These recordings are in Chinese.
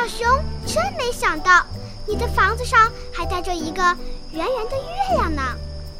熊，真没想到你的房子上还带着一个圆圆的月亮呢。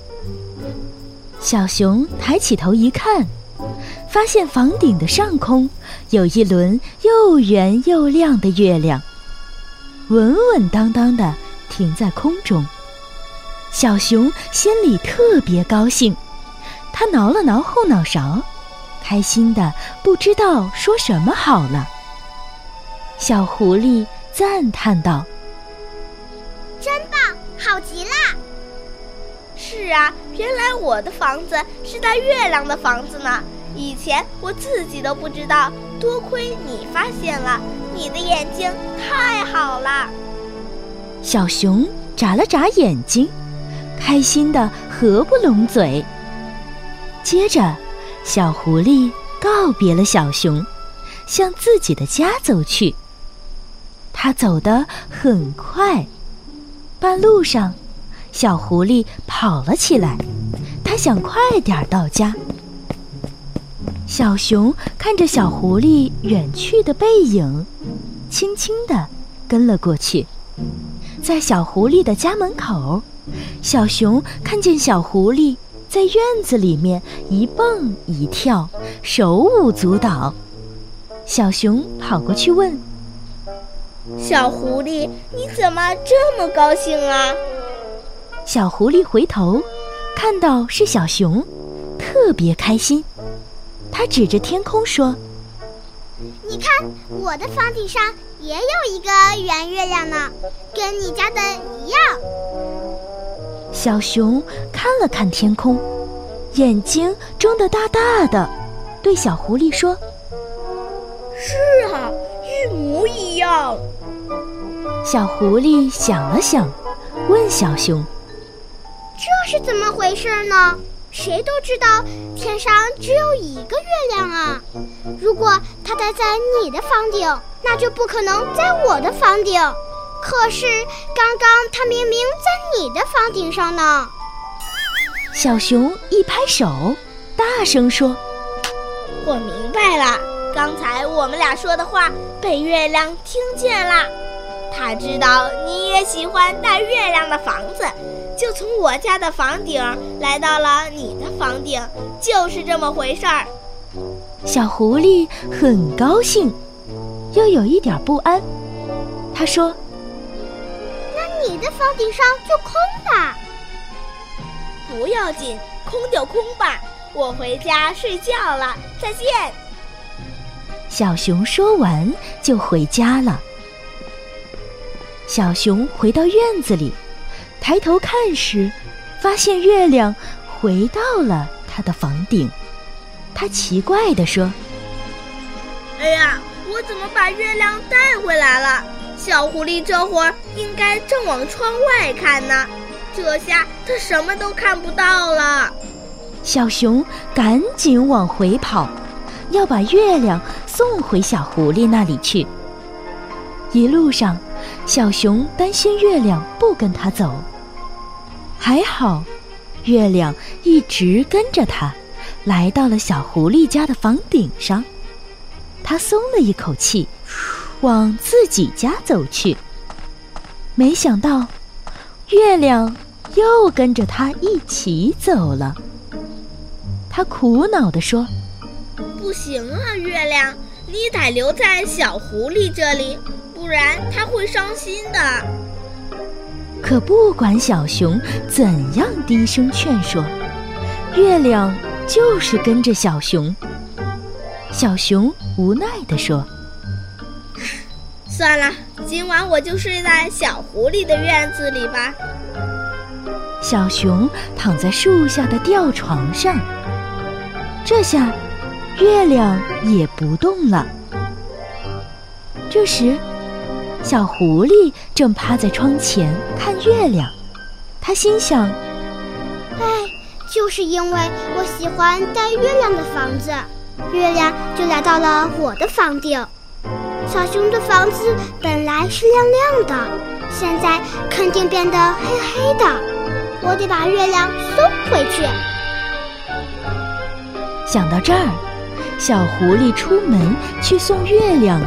小熊抬起头一看，发现房顶的上空有一轮又圆又亮的月亮，稳稳当当地停在空中。小熊心里特别高兴，他挠了挠后脑勺，开心的不知道说什么好了。小狐狸赞叹道： 真棒，好极了！ 是啊，原来我的房子是带月亮的房子呢，以前我自己都不知道，多亏你发现了，你的眼睛太好了。 小熊眨了眨眼睛，开心地合不拢嘴。接着，小狐狸告别了小熊，向自己的家走去。它走得很快，半路上，小狐狸跑了起来，它想快点到家。小熊看着小狐狸远去的背影，轻轻地跟了过去。在小狐狸的家门口，小熊看见小狐狸在院子里面一蹦一跳，手舞足蹈。小熊跑过去问： 小狐狸，你怎么这么高兴啊？ 小狐狸回头看到是小熊，特别开心。他指着天空说： 你看，我的房顶上也有一个圆月亮呢，跟你家的一样。 小熊看了看天空，眼睛睁得大大的，对小狐狸说： 是啊，一模一样。 小狐狸想了想，问小熊： 这是怎么回事呢？谁都知道天上只有一个月亮啊，如果它待在你的房顶，那就不可能在我的房顶。可是刚刚它明明在你的房顶上呢。 小熊一拍手，大声说： 我明白了，刚才我们俩说的话被月亮听见了，他知道你也喜欢带月亮的房子，就从我家的房顶来到了你的房顶，就是这么回事儿。 小狐狸很高兴，又有一点不安。他说： 那你的房顶上就空了。 不要紧，空就空吧，我回家睡觉了，再见。 小熊说完就回家了。小熊回到院子里，抬头看时，发现月亮回到了他的房顶。他奇怪地说： 哎呀，我怎么把月亮带回来了？小狐狸这会儿应该正往窗外看呢，这下它什么都看不到了。 小熊赶紧往回跑，要把月亮送回小狐狸那里去。一路上，小熊担心月亮不跟他走，还好月亮一直跟着他，来到了小狐狸家的房顶上。他松了一口气，往自己家走去。没想到月亮又跟着他一起走了。他苦恼地说： 不行啊，月亮，你得留在小狐狸这里，不然它会伤心的。 可不管小熊怎样低声劝说，月亮就是跟着小熊。小熊无奈地说： 算了，今晚我就睡在小狐狸的院子里吧。 小熊躺在树下的吊床上，这下月亮也不动了。这时，小狐狸正趴在窗前看月亮，他心想： 就是因为我喜欢带月亮的房子，月亮就来到了我的房顶。小熊的房子本来是亮亮的，现在肯定变得黑黑的，我得把月亮送回去。 想到这儿，小狐狸出门去送月亮